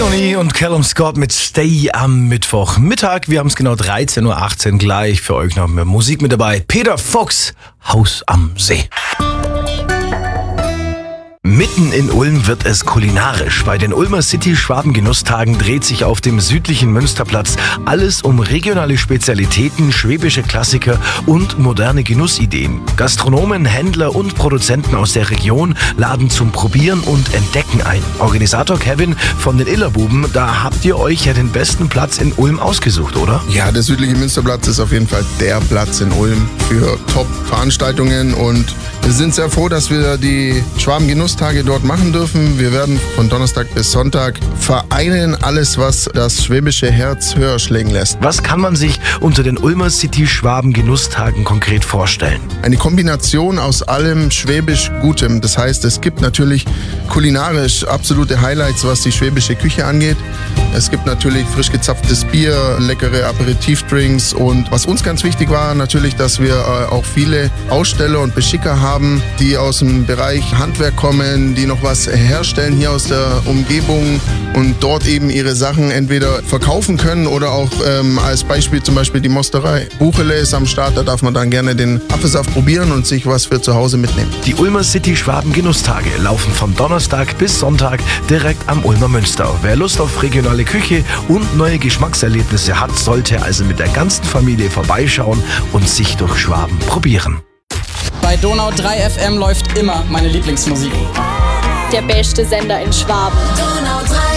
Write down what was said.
Leonie und Callum Scott mit Stay am Mittwochmittag. Wir haben es genau 13.18 Uhr gleich für euch noch mehr Musik mit dabei. Peter Fox, Haus am See. Mitten in Ulm wird es kulinarisch. Bei den Ulmer City Schwaben-Genusstagen dreht sich auf dem südlichen Münsterplatz alles um regionale Spezialitäten, schwäbische Klassiker und moderne Genussideen. Gastronomen, Händler und Produzenten aus der Region laden zum Probieren und Entdecken ein. Organisator Kevin von den Illerbuben, da habt ihr euch ja den besten Platz in Ulm ausgesucht, oder? Ja, der südliche Münsterplatz ist auf jeden Fall der Platz in Ulm für Top-Veranstaltungen und wir sind sehr froh, dass wir die Schwaben-Genustage dort machen dürfen. Wir werden von Donnerstag bis Sonntag vereinen alles, was das schwäbische Herz höher schlägen lässt. Was kann man sich unter den Ulmer City Schwaben-Genusstagen konkret vorstellen? Eine Kombination aus allem schwäbisch Gutem. Das heißt, es gibt natürlich kulinarisch absolute Highlights, was die schwäbische Küche angeht. Es gibt natürlich frisch gezapftes Bier, leckere Aperitivdrinks und was uns ganz wichtig war, natürlich, dass wir auch viele Aussteller und Beschicker haben, die aus dem Bereich Handwerk kommen, die noch was herstellen hier aus der Umgebung und dort eben ihre Sachen entweder verkaufen können oder auch als Beispiel zum Beispiel die Mosterei. Buchele ist am Start, da darf man dann gerne den Apfelsaft probieren und sich was für zu Hause mitnehmen. Die Ulmer City Schwaben-Genustage laufen von Donnerstag bis Sonntag direkt am Ulmer Münster. Wer Lust auf regionale Küche und neue Geschmackserlebnisse hat, sollte also mit der ganzen Familie vorbeischauen und sich durch Schwaben probieren. Bei Donau 3 FM läuft immer meine Lieblingsmusik. Der beste Sender in Schwaben. Donau 3